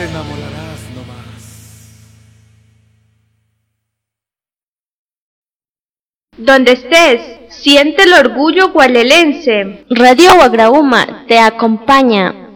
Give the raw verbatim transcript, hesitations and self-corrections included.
enamorarás nomás. Donde estés, siente el orgullo gualelense. Radio Guagrauma te acompaña.